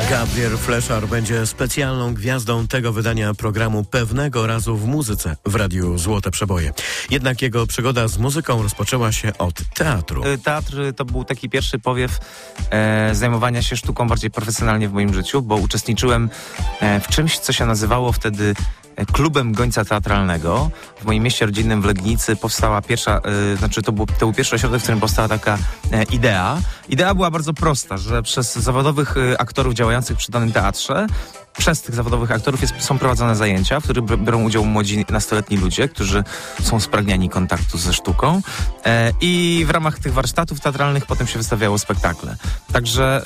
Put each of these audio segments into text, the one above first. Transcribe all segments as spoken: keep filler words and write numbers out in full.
Gabriel Fleszar będzie specjalną gwiazdą tego wydania programu Pewnego razu w muzyce w Radiu Złote Przeboje. Jednak jego przygoda z muzyką rozpoczęła się od teatru. Teatr to był taki pierwszy powiew e, zajmowania się sztuką bardziej profesjonalnie w moim życiu, bo uczestniczyłem e, w czymś, co się nazywało wtedy Klubem Gońca Teatralnego. W moim mieście rodzinnym w Legnicy powstała pierwsza, e, znaczy to był, to był pierwszy ośrodek, w którym powstała taka e, idea. Idea była bardzo prosta, że przez zawodowych e, aktorów działających przy danym teatrze, przez tych zawodowych aktorów jest, są prowadzone zajęcia, w których biorą udział młodzi, nastoletni ludzie, którzy są spragniani kontaktu ze sztuką e, i w ramach tych warsztatów teatralnych potem się wystawiało spektakle. Także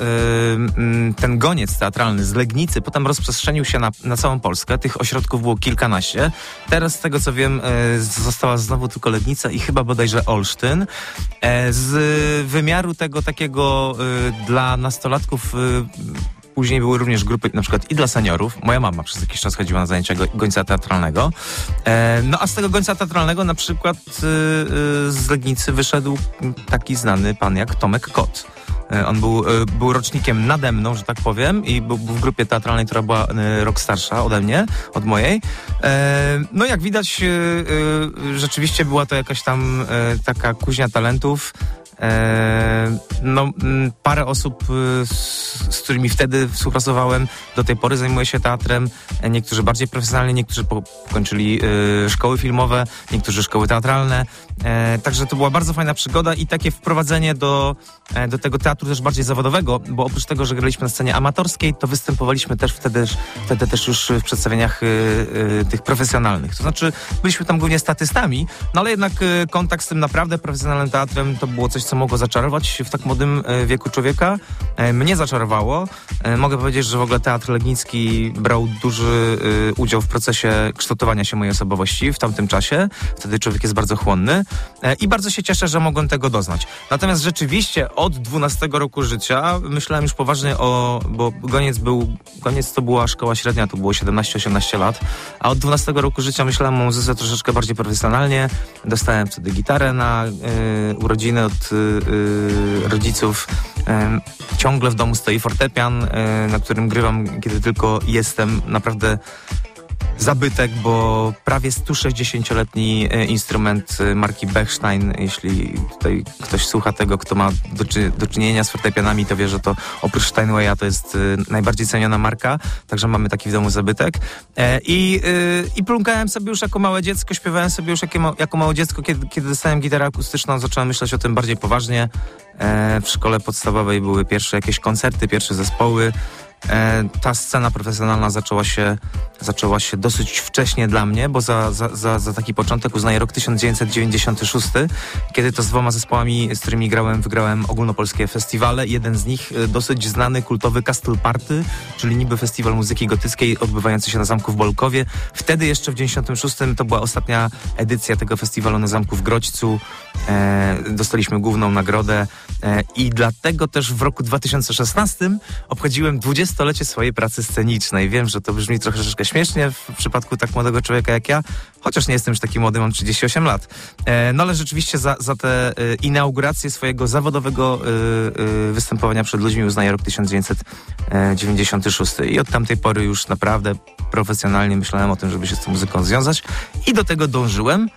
e, ten goniec teatralny z Legnicy potem rozprzestrzenił się na, na całą Polskę. Tych ośrodków było kilkanaście. Teraz z tego co wiem e, została znowu tylko Legnica i chyba bodajże Olsztyn. E, z wymiaru tego takiego e, dla nastolatków e, później były również grupy na przykład i dla seniorów. Moja mama przez jakiś czas chodziła na zajęcia go, gońca teatralnego. E, no a z tego gońca teatralnego na przykład e, e, z Legnicy wyszedł taki znany pan jak Tomek Kot. E, on był, e, był rocznikiem nade mną, że tak powiem, i był, był w grupie teatralnej, która była e, rok starsza ode mnie, od mojej. E, no jak widać, e, e, rzeczywiście była to jakaś tam e, taka kuźnia talentów. Eee, no, m, parę osób, y, z, z którymi wtedy współpracowałem, do tej pory zajmuje się teatrem. E, niektórzy bardziej profesjonalnie, niektórzy po, kończyli y, szkoły filmowe, niektórzy szkoły teatralne. E, także to była bardzo fajna przygoda i takie wprowadzenie do, e, do tego teatru też bardziej zawodowego, bo oprócz tego, że graliśmy na scenie amatorskiej, to występowaliśmy też wtedy, wtedy też już w przedstawieniach y, y, tych profesjonalnych. To znaczy byliśmy tam głównie statystami, no ale jednak y, kontakt z tym naprawdę profesjonalnym teatrem to było coś, co mogło zaczarować w tak młodym e, wieku człowieka. E, mnie zaczarowało. E, mogę powiedzieć, że w ogóle Teatr Legnicki brał duży e, udział w procesie kształtowania się mojej osobowości w tamtym czasie. Wtedy człowiek jest bardzo chłonny e, i bardzo się cieszę, że mogłem tego doznać. Natomiast rzeczywiście od dwunastego roku życia myślałem już poważnie o, bo Goniec był, Goniec to była szkoła średnia, to było siedemnaście osiemnaście lat, a od dwunastego roku życia myślałem o muzyce troszeczkę bardziej profesjonalnie. Dostałem wtedy gitarę na e, urodziny od Yy, rodziców. Yy, ciągle w domu stoi fortepian, yy, na którym grywam, kiedy tylko jestem. Naprawdę zabytek, bo prawie sto sześćdziesięcioletni instrument marki Bechstein. Jeśli tutaj ktoś słucha tego, kto ma do, czy, do czynienia z fortepianami, to wie, że to oprócz Steinwaya to jest y, najbardziej ceniona marka, także mamy taki w domu zabytek. E, I y, i plumkałem sobie już jako małe dziecko, śpiewałem sobie już jako, jako małe dziecko, kiedy, kiedy dostałem gitarę akustyczną, zacząłem myśleć o tym bardziej poważnie. E, w szkole podstawowej były pierwsze jakieś koncerty, pierwsze zespoły. E, ta scena profesjonalna zaczęła się, zaczęła się dosyć wcześnie dla mnie, bo za, za, za, za taki początek uznaję rok tysiąc dziewięćset dziewięćdziesiąty szósty, kiedy to z dwoma zespołami, z którymi grałem, wygrałem ogólnopolskie festiwale. Jeden z nich dosyć znany, kultowy Castle Party, czyli niby festiwal muzyki gotyckiej odbywający się na zamku w Bolkowie. Wtedy jeszcze w dziewięćdziesiątym szóstym to była ostatnia edycja tego festiwalu na zamku w Grodźcu. E, dostaliśmy główną nagrodę e, i dlatego też w roku dwa tysiące szesnastym obchodziłem dwudziestolecie swojej pracy scenicznej. Wiem, że to brzmi troszeczkę śmiesznie w przypadku tak młodego człowieka jak ja, chociaż nie jestem już taki młody, mam trzydzieści osiem lat. E, no ale rzeczywiście za, za tę e, inaugurację swojego zawodowego e, e, występowania przed ludźmi uznaję rok tysiąc dziewięćset dziewięćdziesiąty szósty i od tamtej pory już naprawdę profesjonalnie myślałem o tym, żeby się z tą muzyką związać i do tego dążyłem.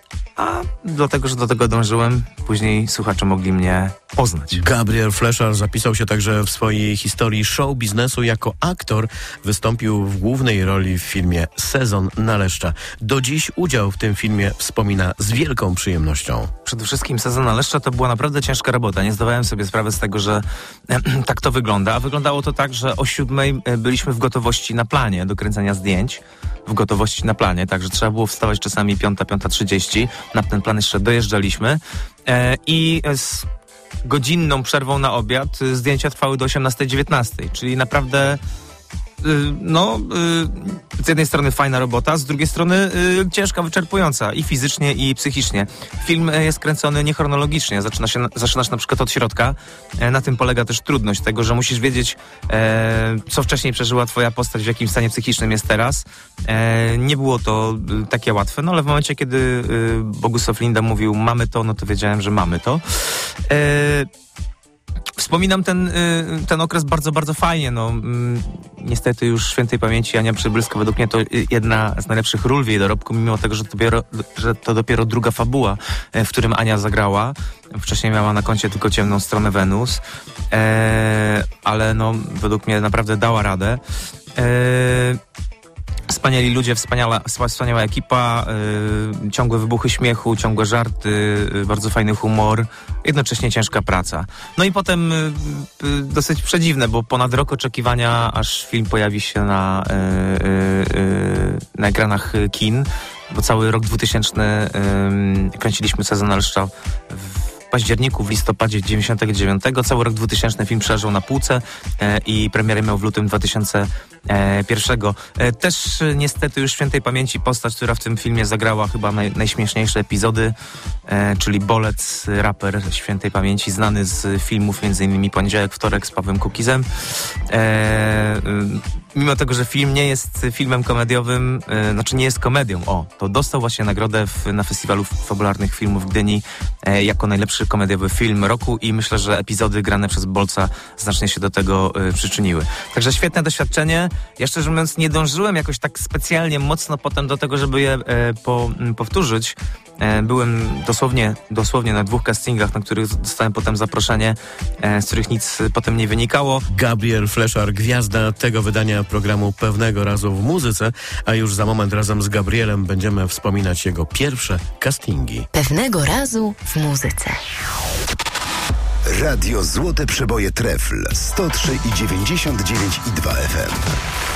A dlatego, że do tego dążyłem, później słuchacze mogli mnie poznać. Gabriel Fleszar zapisał się także w swojej historii show biznesu jako aktor. Wystąpił w głównej roli w filmie Sezon na Leszcza. Do dziś udział w tym filmie wspomina z wielką przyjemnością. Przede wszystkim Sezon na Leszcza to była naprawdę ciężka robota. Nie zdawałem sobie sprawy z tego, że e, tak to wygląda. A wyglądało to tak, że o siódmej byliśmy w gotowości na planie do kręcenia zdjęć. W gotowości na planie, także trzeba było wstawać czasami piąta, piąta trzydzieści. Na ten plan jeszcze dojeżdżaliśmy e, i z godzinną przerwą na obiad zdjęcia trwały do osiemnastej dziewiętnastej, czyli naprawdę no, z jednej strony fajna robota, z drugiej strony ciężka, wyczerpująca i fizycznie, i psychicznie. Film jest kręcony niechronologicznie, zaczyna się, zaczynasz na przykład od środka. Na tym polega też trudność tego, że musisz wiedzieć, co wcześniej przeżyła twoja postać, w jakim stanie psychicznym jest teraz. Nie było to takie łatwe, no ale w momencie, kiedy Bogusław Linda mówił mamy to, no to wiedziałem, że mamy to. Wspominam ten, ten okres bardzo, bardzo fajnie. No, niestety już świętej pamięci Ania Przybylska według mnie to jedna z najlepszych ról w jej dorobku, mimo tego, że to dopiero, że to dopiero druga fabuła, w którym Ania zagrała. Wcześniej miała na koncie tylko Ciemną stronę Wenus, e, ale no, według mnie naprawdę dała radę. E, Wspaniali ludzie, wspaniała, wspaniała ekipa, yy, ciągłe wybuchy śmiechu, ciągłe żarty, yy, bardzo fajny humor, jednocześnie ciężka praca. No i potem yy, yy, dosyć przedziwne, bo ponad rok oczekiwania, aż film pojawi się na, yy, yy, na ekranach kin, bo cały rok dwutysięczny yy, kręciliśmy Sezon Naleszcza w październiku, w listopadzie dziewięćdziesiątego dziewiątego. Cały rok dwutysięczny film przeżył na półce e, i premierę miał w lutym dwa tysiące pierwszego. E, też e, niestety już świętej pamięci postać, która w tym filmie zagrała chyba naj, najśmieszniejsze epizody, e, czyli Bolec, raper świętej pamięci, znany z filmów między innymi Poniedziałek, Wtorek z Pawłem Kukizem. E, e, mimo tego, że film nie jest filmem komediowym, e, znaczy nie jest komedią, o, to dostał właśnie nagrodę w, na Festiwalu Fabularnych Filmów w Gdyni e, jako najlepszy komediowy film roku i myślę, że epizody grane przez Bolca znacznie się do tego y, przyczyniły. Także świetne doświadczenie. Ja szczerze mówiąc nie dążyłem jakoś tak specjalnie mocno potem do tego, żeby je e, po, m, powtórzyć. E, byłem dosłownie, dosłownie na dwóch castingach, na których dostałem potem zaproszenie, e, z których nic potem nie wynikało. Gabriel Fleszar, gwiazda tego wydania programu Pewnego Razu w Muzyce, a już za moment razem z Gabrielem będziemy wspominać jego pierwsze castingi. Pewnego Razu w Muzyce. Radio Złote Przeboje Trefl sto trzy i dziewięćdziesiąt dziewięć i dwa F M.